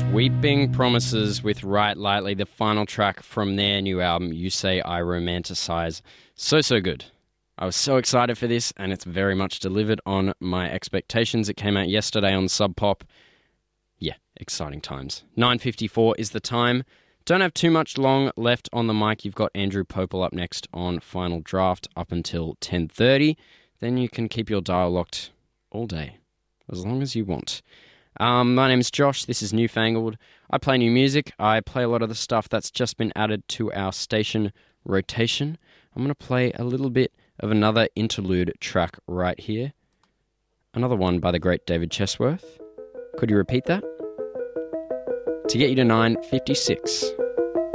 Sweeping Promises with Write Lightly, the final track from their new album, You Say I Romanticize. So good. I was so excited for this, and it's very much delivered on my expectations. It came out yesterday on Sub Pop. Yeah, exciting times. 9:54 is the time. Don't have too much long left on the mic. You've got Andrew Popel up next on Final Draft up until 10:30. Then you can keep your dial locked all day, as long as you want. My name's Josh. This is Newfangled. I play new music. I play a lot of the stuff that's just been added to our station rotation. I'm going to play a little bit of another interlude track right here. Another one by the great David Chesworth. Could you repeat that? To get you to 9:56.